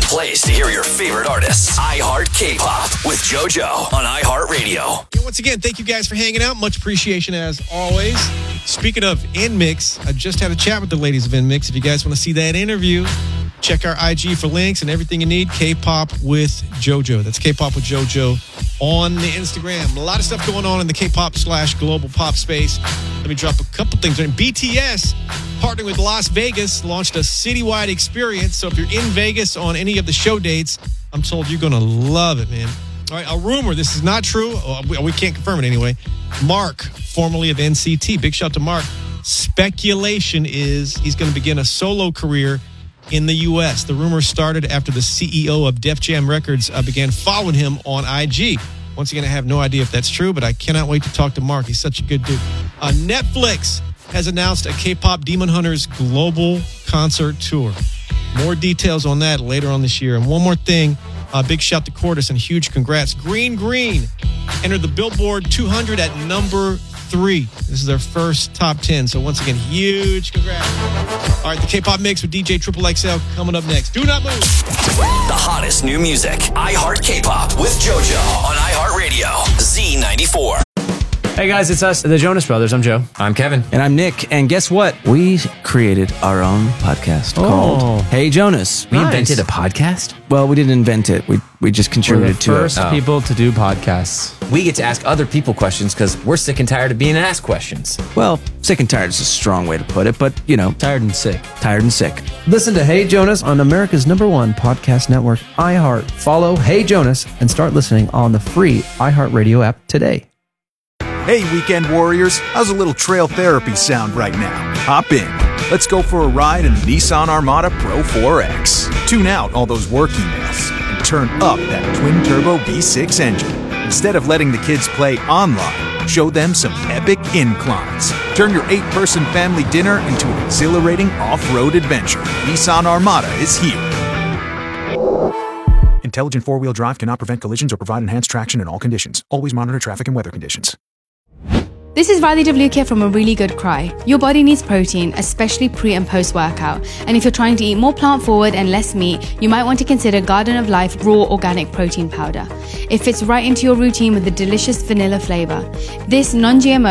place to hear your favorite artists. iHeart K-Pop with JoJo on iHeartRadio. Once again, thank you guys for hanging out. Much appreciation as always. Speaking of InMix, I just had a chat with the ladies of InMix. If you guys want to see that interview, check our IG for links and everything you need. K-Pop with JoJo. That's K-Pop with JoJo on the Instagram. A lot of stuff going on in the K-pop/global pop space. Let me drop a couple things. BTS, partnering with Las Vegas, launched a citywide experience. So if you're in Vegas on any of the show dates, I'm told you're going to love it, man. All right, a rumor, this is not true. We can't confirm it anyway. Mark, formerly of NCT, big shout to Mark. Speculation is he's going to begin a solo career in the U.S. The rumor started after the CEO of Def Jam Records began following him on IG. Once again, I have no idea if that's true, but I cannot wait to talk to Mark. He's such a good dude. Netflix has announced a K-Pop Demon Hunters global concert tour. More details on that later on this year. And one more thing, big shout to Cordis and huge congrats. Green entered the Billboard 200 at number 3. This is their first top 10. So once again, huge congrats. All right, the K-Pop Mix with DJ Triple XL coming up next. Do not move. The hottest new music. iHeart K-Pop with JoJo on iHeartRadio. Z94. Hey guys, it's us, the Jonas Brothers. I'm Joe. I'm Kevin. And I'm Nick. And guess what? We created our own podcast called Hey Jonas. We invented a podcast? Well, we didn't invent it. We just contributed to it. We're the first people to do podcasts. We get to ask other people questions because we're sick and tired of being asked questions. Well, sick and tired is a strong way to put it, but, you know. Tired and sick. Tired and sick. Listen to Hey Jonas on America's #1 podcast network, iHeart. Follow Hey Jonas and start listening on the free iHeartRadio app today. Hey, weekend warriors, how's a little trail therapy sound right now? Hop in. Let's go for a ride in the Nissan Armada Pro 4X. Tune out all those work emails and turn up that twin-turbo V6 engine. Instead of letting the kids play online, show them some epic inclines. Turn your 8-person family dinner into an exhilarating off-road adventure. Nissan Armada is here. Intelligent four-wheel drive cannot prevent collisions or provide enhanced traction in all conditions. Always monitor traffic and weather conditions. This is Riley WK from A Really Good Cry. Your body needs protein, especially pre and post workout. And if you're trying to eat more plant forward and less meat, you might want to consider Garden of Life Raw Organic Protein Powder. It fits right into your routine with a delicious vanilla flavor. This non-GMO